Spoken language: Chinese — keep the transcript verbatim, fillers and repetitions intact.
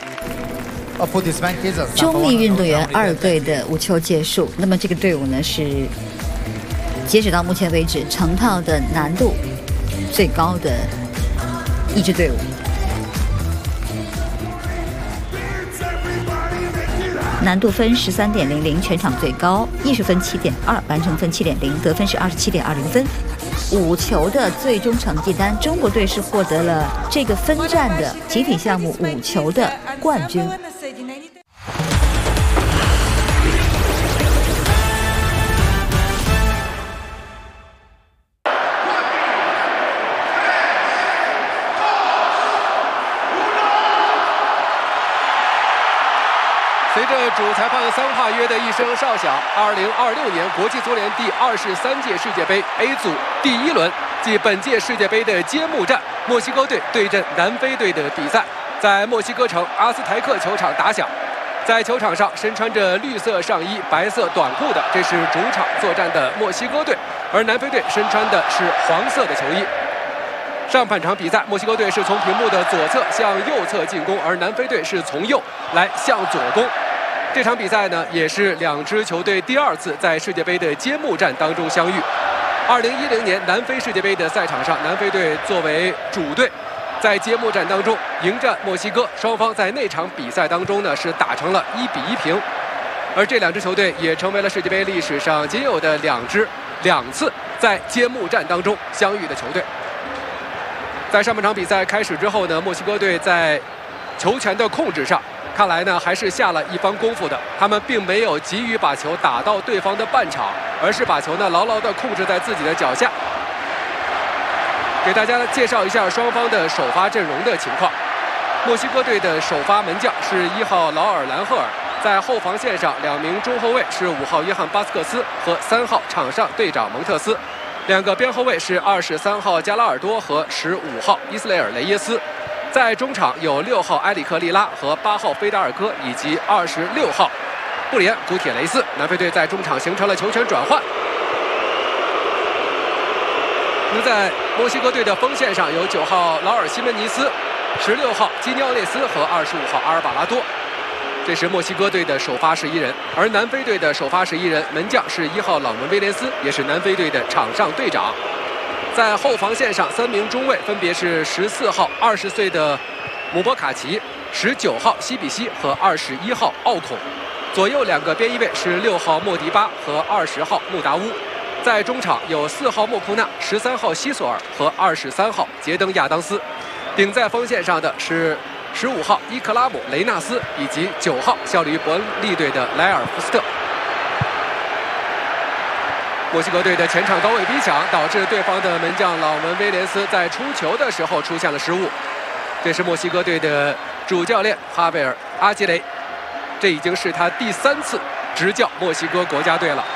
中立运动员二队的五球结束，那么这个队伍呢是截止到目前为止成套的难度最高的一支队伍。难度分十三点零零，全场最高；艺术分七点二，完成分七点零，得分是二十七点二零分。五球的最终成绩单，中国队是获得了这个分站的集体项目五球的冠军。 随着主裁判桑帕约的一声哨响，二零二六年国际足联第二十三届世界杯 A 组第一轮，即本届世界杯的揭幕战，墨西哥队对阵南非队的比赛，在墨西哥城阿斯台克球场打响。在球场上，身穿着绿色上衣、白色短裤的，这是主场作战的墨西哥队，而南非队身穿的是黄色的球衣。上半场比赛，墨西哥队是从屏幕的左侧向右侧进攻，而南非队是从右来向左攻。这场比赛呢，也是两支球队第二次在世界杯的揭幕战当中相遇。二零一零年南非世界杯的赛场上，南非队作为主队，在揭幕战当中迎战墨西哥，双方在那场比赛当中呢是打成了一比一平。而这两支球队也成为了世界杯历史上仅有的两支两次在揭幕战当中相遇的球队。在上半场比赛开始之后呢，墨西哥队在球权的控制上，看来呢还是下了一番功夫的。他们并没有急于把球打到对方的半场，而是把球呢牢牢地控制在自己的脚下。给大家介绍一下双方的首发阵容的情况。墨西哥队的首发门将是一号劳尔兰赫尔，在后防线上两名中后卫是五号约翰巴斯克斯和三号场上队长蒙特斯，两个边后卫是二十三号加拉尔多和十五号伊斯雷尔雷耶斯。在中场有六号埃里克利拉和八号菲达尔戈以及二十六号布里安古铁雷斯。南非队在中场形成了球权转换。那在墨西哥队的锋线上有九号劳尔西门尼斯、十六号基尼奥内斯和二十五号阿尔巴拉多。这是墨西哥队的首发十一人，而南非队的首发十一人门将是一号朗文威廉斯，也是南非队的场上队长。在后防线上，三名中卫分别是十四号二十岁的姆波卡奇、十九号西比西和二十一号奥孔。左右两个边翼位是六号莫迪巴和二十号穆达乌。在中场有四号莫库纳、十三号西索尔和二十三号杰登亚当斯。顶在锋线上的是十五号伊克拉姆雷纳斯以及九号效力于伯恩利队的莱尔福斯特。墨西哥队的前场高位逼抢，导致对方的门将朗文威廉斯在出球的时候出现了失误。这是墨西哥队的主教练哈维尔阿基雷，这已经是他第三次执教墨西哥国家队了。